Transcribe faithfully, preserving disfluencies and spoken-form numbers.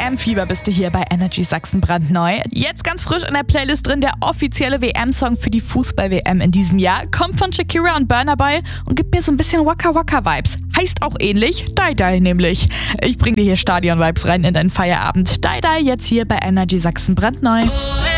M-Fieber bist du hier bei Energy Sachsen brandneu. Jetzt ganz frisch in der Playlist drin der offizielle W M-Song für die Fußball-W M in diesem Jahr. Kommt von Shakira und Burna Boy und gibt mir so ein bisschen Waka Waka Vibes. Heißt auch ähnlich, Die Die nämlich. Ich bring dir hier Stadion-Vibes rein in deinen Feierabend. Die Die jetzt hier bei Energy Sachsen brandneu.